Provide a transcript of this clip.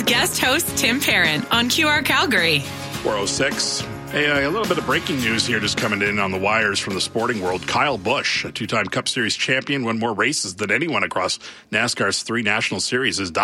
with guest host Tim Parent on QR Calgary. 406. Hey, a little bit of breaking news here just coming in on the wires from the sporting world. Kyle Busch, a two-time Cup Series champion, won more races than anyone across NASCAR's 3 National Series, has died.